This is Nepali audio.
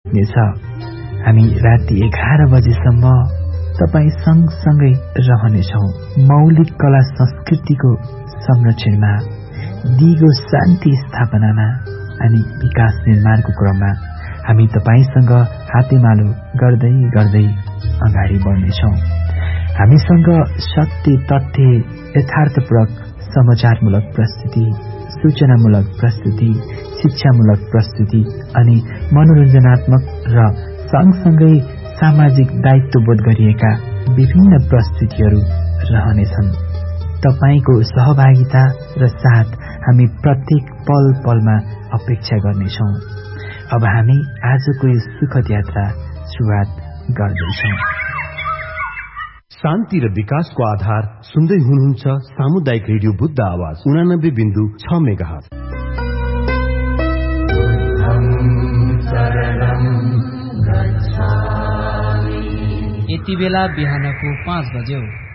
नेछ। हामी राति 11 बजेसम्म तपाईँ सँगसँगै रहनेछौँ। मौलिक कला संस्कृतिको संरक्षणमा, दिगो शान्ति स्थापनामा अनि विकास निर्माणको क्रममा हामी तपाईसँग हातेमालो गर्दै गर्दै अगाडि बढ्नेछौँ। हामीसँग सत्य, तथ्य, यथार्थपूर्वक समाचारमूलक प्रस्तुति, सूचनामूलक प्रस्तुति, शिक्षामूलक प्रस्तुति अनि मनोरञ्जनात्मक र सँगसँगै सामाजिक दायित्वबोध गरिएका विभिन्न प्रस्तुतिहरू रहनेछन्। तपाईको सहभागिता र साथ हामी प्रत्येक पल पलमा अपेक्षा गर्नेछौँ। अब हामी आजको यो सुखद यात्रा सुरुवात गर्दैछौँ। शान्ति र विकासको आधार सुन्दै हुनुहुन्छ सामुदायिक रेडियो बुद्ध आवाज 89.6 मेगाहर्ज। यति बेला बिहानको 5 बज्यो।